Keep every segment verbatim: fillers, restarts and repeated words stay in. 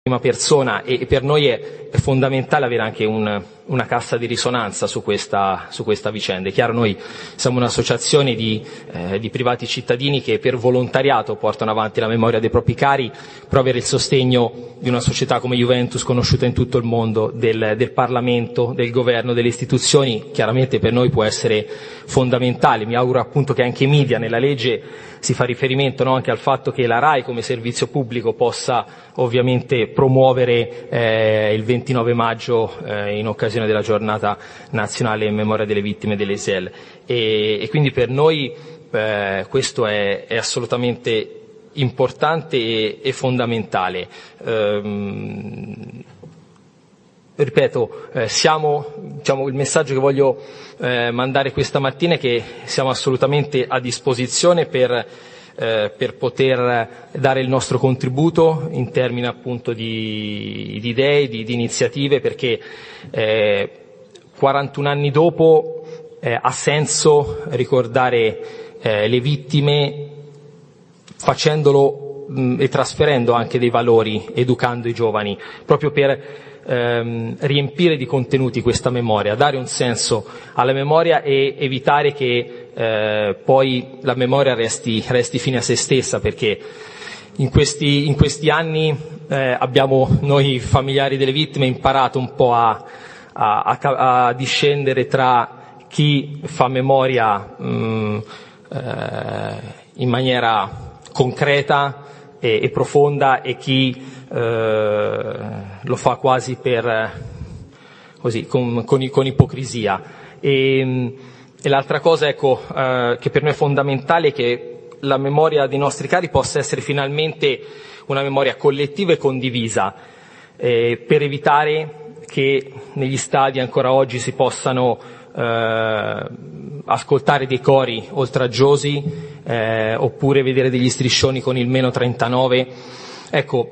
prima persona, e per noi è, è fondamentale avere anche un, una cassa di risonanza su questa, su questa vicenda. È chiaro, noi siamo un'associazione di, eh, di privati cittadini che per volontariato portano avanti la memoria dei propri cari, però avere il sostegno di una società come Juventus, conosciuta in tutto il mondo, del, del Parlamento, del governo, delle istituzioni, chiaramente per noi può essere fondamentale. Mi auguro appunto che anche i media, nella legge si fa riferimento, no, anche al fatto che la RAI come servizio pubblico possa ovviamente promuovere eh, il ventinove maggio eh, in occasione della giornata nazionale in memoria delle vittime dell'E S E L, e, e quindi per noi eh, questo è, è assolutamente importante e, e fondamentale. Ehm, ripeto, eh, siamo, diciamo, il messaggio che voglio eh, mandare questa mattina è che siamo assolutamente a disposizione per, eh, per poter dare il nostro contributo in termini appunto di, di idee, di, di iniziative, perché eh, quarantuno anni dopo eh, ha senso ricordare eh, le vittime facendolo mh, e trasferendo anche dei valori, educando i giovani, proprio per Ehm, riempire di contenuti questa memoria, dare un senso alla memoria e evitare che eh, poi la memoria resti, resti fine a se stessa, perché in questi, in questi anni eh, abbiamo noi familiari delle vittime imparato un po' a, a, a, a discendere tra chi fa memoria mh, eh, in maniera concreta e, e profonda e chi Uh, lo fa quasi per così con, con, con ipocrisia. E, e l'altra cosa, ecco, uh, che per noi è fondamentale è che la memoria dei nostri cari possa essere finalmente una memoria collettiva e condivisa, eh, per evitare che negli stadi ancora oggi si possano uh, ascoltare dei cori oltraggiosi eh, oppure vedere degli striscioni con il meno trentanove. Ecco,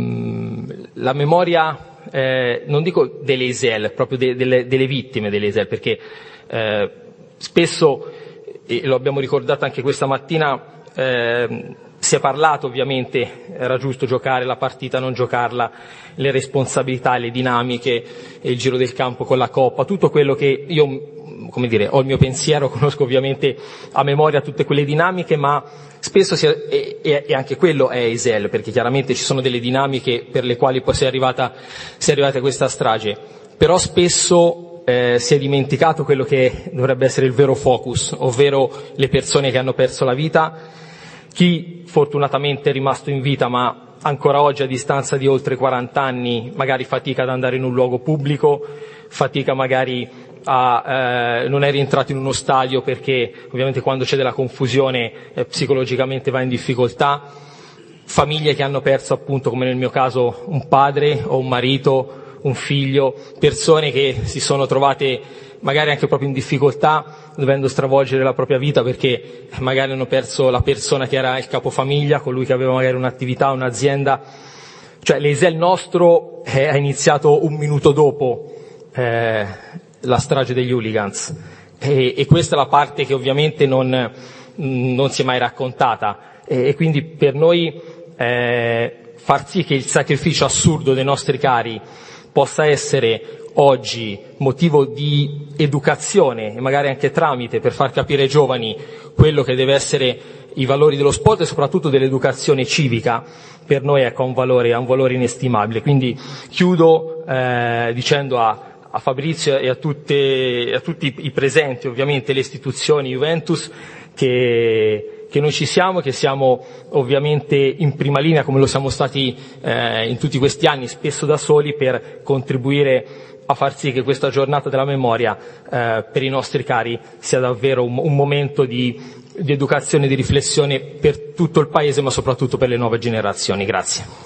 mh, la memoria, eh, non dico delle E S E L, proprio de, delle, delle vittime delle E S E L, perché eh, spesso, e lo abbiamo ricordato anche questa mattina, eh, si è parlato ovviamente, era giusto giocare la partita, non giocarla, le responsabilità, le dinamiche, il giro del campo con la Coppa, tutto quello che io, come dire, ho il mio pensiero, conosco ovviamente a memoria tutte quelle dinamiche, ma spesso si è, e, e anche quello è E S E L, perché chiaramente ci sono delle dinamiche per le quali poi si è arrivata, si è arrivata a questa strage, però spesso eh, si è dimenticato quello che dovrebbe essere il vero focus, ovvero le persone che hanno perso la vita, chi fortunatamente è rimasto in vita ma ancora oggi a distanza di oltre quaranta anni magari fatica ad andare in un luogo pubblico, fatica magari a, eh, non è rientrato in uno stadio perché ovviamente quando c'è della confusione eh, psicologicamente va in difficoltà, famiglie che hanno perso appunto, come nel mio caso, un padre o un marito, un figlio, persone che si sono trovate magari anche proprio in difficoltà dovendo stravolgere la propria vita perché magari hanno perso la persona che era il capofamiglia, colui che aveva magari un'attività, un'azienda. Cioè l'E S E L nostro eh, ha iniziato un minuto dopo eh, la strage degli hooligans e, e questa è la parte che ovviamente non, non si è mai raccontata e, e quindi per noi eh, far sì che il sacrificio assurdo dei nostri cari possa essere oggi motivo di educazione e magari anche tramite per far capire ai giovani quello che deve essere i valori dello sport e soprattutto dell'educazione civica, per noi ecco, ha un valore, ha un valore inestimabile. Quindi chiudo eh, dicendo a a Fabrizio e a, tutte, a tutti i presenti, ovviamente le istituzioni Juventus, che, che noi ci siamo, che siamo ovviamente in prima linea come lo siamo stati eh, in tutti questi anni, spesso da soli, per contribuire a far sì che questa giornata della memoria eh, per i nostri cari sia davvero un, un momento di, di educazione e di riflessione per tutto il Paese, ma soprattutto per le nuove generazioni. Grazie.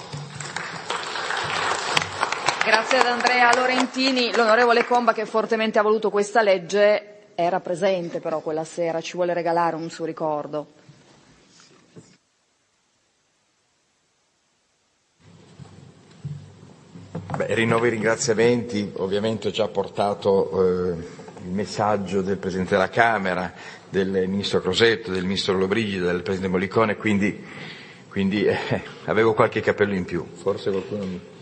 Grazie ad Andrea Lorentini. L'onorevole Comba, che fortemente ha voluto questa legge, era presente però quella sera, ci vuole regalare un suo ricordo. Beh, rinnovo i ringraziamenti, ovviamente ho già portato eh, il messaggio del Presidente della Camera, del Ministro Crosetto, del Ministro Lollobrigida, del Presidente Mollicone, quindi, quindi eh, avevo qualche capello in più, forse qualcuno mi...